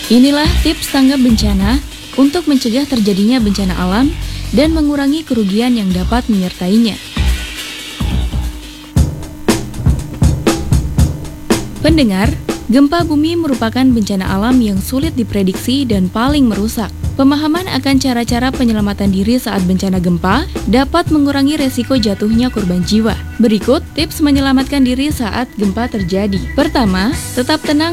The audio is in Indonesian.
Inilah tips tanggap bencana untuk mencegah terjadinya bencana alam dan mengurangi kerugian yang dapat menyertainya. Pendengar, gempa bumi merupakan bencana alam yang sulit diprediksi dan paling merusak. Pemahaman akan cara-cara penyelamatan diri saat bencana gempa dapat mengurangi resiko jatuhnya korban jiwa. Berikut tips menyelamatkan diri saat gempa terjadi. Pertama, tetap tenang